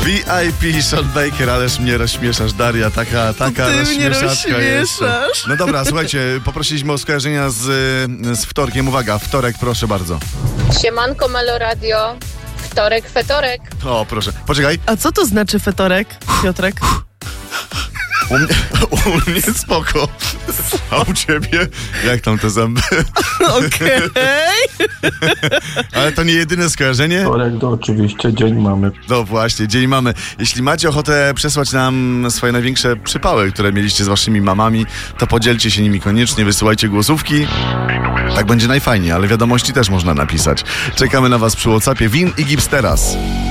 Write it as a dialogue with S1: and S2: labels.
S1: VIP Sean Baker, ależ mnie rozśmieszasz, Daria, taka rozśmieszaczka jest. No dobra, słuchajcie, poprosiliśmy o skojarzenia z wtorkiem. Uwaga, wtorek, proszę bardzo.
S2: Siemanko Meloradio, wtorek, fetorek.
S1: O, proszę, poczekaj.
S3: A co to znaczy fetorek, Piotrek?
S1: U mnie spoko. A u ciebie? Jak tam te zęby?
S3: Okej.
S1: Ale to nie jedyne skojarzenie?
S4: Wtorek to oczywiście dzień mamy.
S1: No właśnie, dzień mamy. Jeśli macie ochotę przesłać nam swoje największe przypały, które mieliście z waszymi mamami, to podzielcie się nimi koniecznie, wysyłajcie głosówki. Tak będzie najfajniej, ale wiadomości też można napisać. Czekamy na was przy WhatsAppie. Win i Gips teraz.